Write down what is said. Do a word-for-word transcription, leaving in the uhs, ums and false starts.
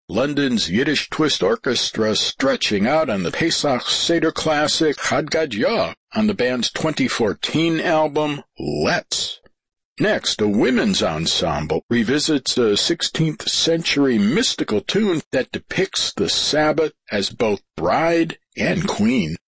London's Yiddish Twist Orchestra stretching out on the Pesach Seder classic Chad Gadya on the band's twenty fourteen album, Let's. Next, a women's ensemble revisits a sixteenth century mystical tune that depicts the Sabbath as both bride and queen.